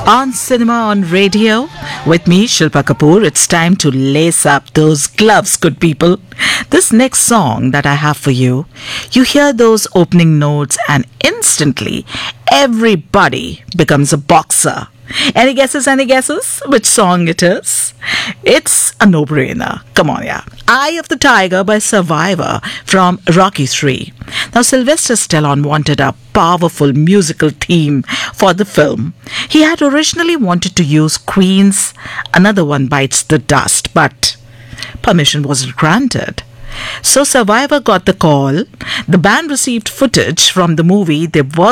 On Cinema on Radio with me, Shilpa Kapoor. It's time to lace up those gloves, good people. This next song that I have for you, you hear those opening notes and instantly everybody becomes a boxer. Any guesses? Any guesses? Which song it is? It's a no-brainer. Come on, yeah. Eye of the Tiger by Survivor from Rocky 3. Now, Sylvester Stallone wanted a powerful musical theme for the film. He had originally wanted to use Queen's Another One Bites the Dust, but permission wasn't granted. So Survivor got the call. The band received footage from the movie they worked